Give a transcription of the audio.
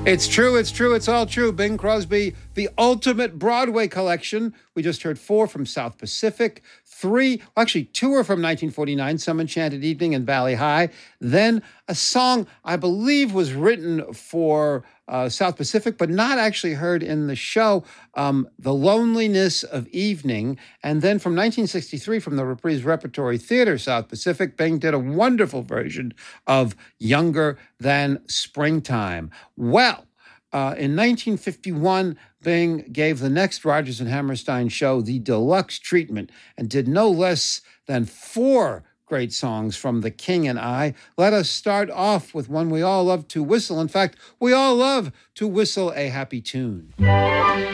It's true, it's all true. Bing Crosby, the ultimate Broadway collection. We just heard 4 from South Pacific, 3, actually 2 are from 1949, Some Enchanted Evening and Valley High. Then a song I believe was written for South Pacific, but not actually heard in the show, The Loneliness of Evening. And then from 1963, from the Reprise Repertory Theater, South Pacific, Bing did a wonderful version of Younger Than Springtime. Well, in 1951, Bing gave the next Rodgers and Hammerstein show the deluxe treatment and did no less than 4 great songs from The King and I. Let us start off with one we all love to whistle. In fact, we all love to whistle a happy tune.